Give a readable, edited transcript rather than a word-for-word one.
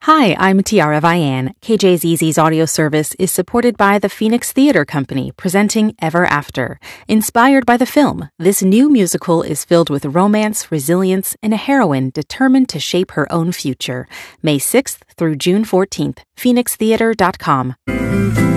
Hi, I'm Tiara Vian. KJZZ's audio service is supported by the Phoenix Theater Company, presenting Ever After. Inspired by the film, this new musical is filled with romance, resilience, and a heroine determined to shape her own future. May 6th through June 14th, phoenixtheater.com.